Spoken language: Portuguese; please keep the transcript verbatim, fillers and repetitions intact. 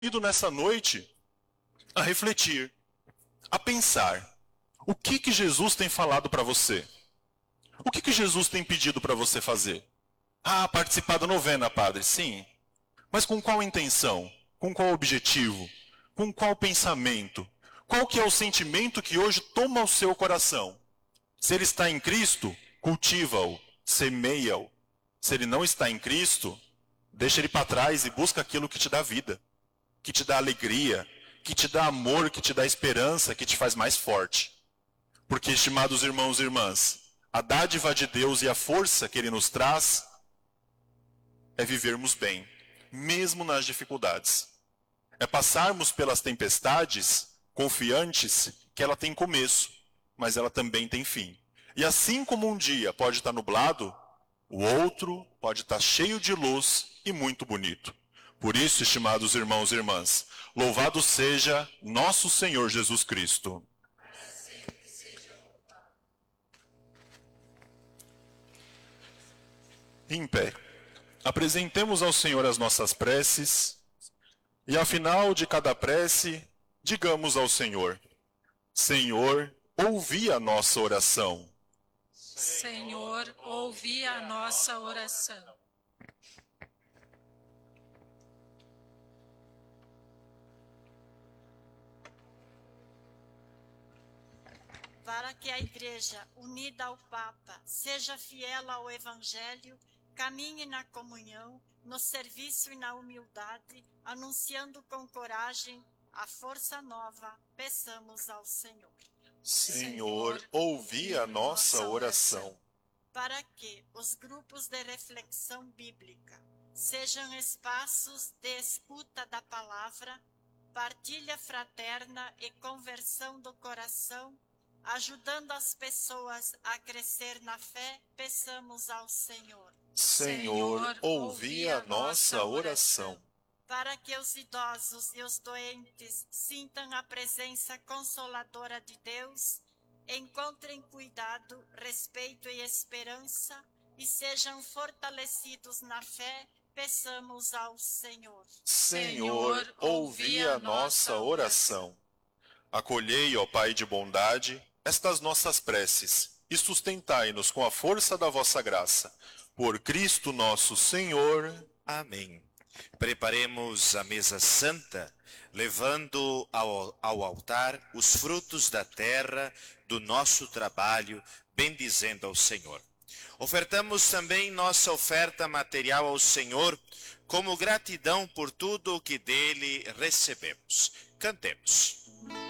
ido nessa noite a refletir, a pensar. O que que Jesus tem falado para você? O que que Jesus tem pedido para você fazer? Ah, participar da novena, padre. Sim. Mas com qual intenção? Com qual objetivo? Com qual pensamento? Qual que é o sentimento que hoje toma o seu coração? Se ele está em Cristo, cultiva-o, semeia-o. Se ele não está em Cristo, deixa ele para trás e busca aquilo que te dá vida, que te dá alegria, que te dá amor, que te dá esperança, que te faz mais forte. Porque, estimados irmãos e irmãs, a dádiva de Deus e a força que Ele nos traz é vivermos bem, mesmo nas dificuldades. É passarmos pelas tempestades confiantes que ela tem começo, mas ela também tem fim. E assim como um dia pode estar nublado, o outro pode estar cheio de luz e muito bonito. Por isso, estimados irmãos e irmãs, louvado seja nosso Senhor Jesus Cristo. Em pé, apresentemos ao Senhor as nossas preces e, ao final de cada prece, digamos ao Senhor: Senhor, ouvi a nossa oração. Senhor, ouvi a nossa oração. Para que a Igreja, unida ao Papa, seja fiel ao Evangelho, caminhe na comunhão, no serviço e na humildade, anunciando com coragem a força nova, peçamos ao Senhor. Senhor, ouvi a nossa oração. Para que os grupos de reflexão bíblica sejam espaços de escuta da palavra, partilha fraterna e conversão do coração, ajudando as pessoas a crescer na fé, peçamos ao Senhor. Senhor, ouvi a nossa oração. Para que os idosos e os doentes sintam a presença consoladora de Deus, encontrem cuidado, respeito e esperança e sejam fortalecidos na fé, peçamos ao Senhor. Senhor, ouvi a nossa oração. Acolhei, ó Pai de bondade, estas nossas preces e sustentai-nos com a força da vossa graça. Por Cristo nosso Senhor. Amém. Preparemos a mesa santa, levando ao, ao altar os frutos da terra do nosso trabalho, bendizendo ao Senhor. Ofertamos também nossa oferta material ao Senhor, como gratidão por tudo o que dele recebemos. Cantemos.